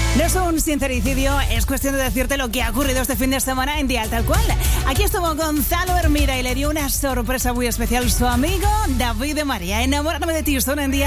No es un sincericidio, es cuestión de decirte lo que ha ocurrido este fin de semana en Dial Tal Cual. Aquí estuvo Gonzalo Hermida y le dio una sorpresa muy especial su amigo David de María. Enamórame de ti, son en Dial.